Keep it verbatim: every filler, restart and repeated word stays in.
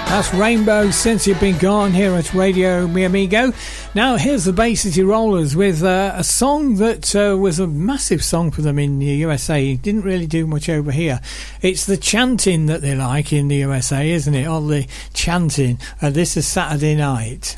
That's Rainbow Since You've Been Gone here at Radio Mi Amigo. Now here's the Bay City Rollers with uh, a song that uh, was a massive song for them in the U S A. It didn't really do much over here. It's the chanting that they like in the U S A, isn't it? All the chanting. Uh, this is Saturday Night.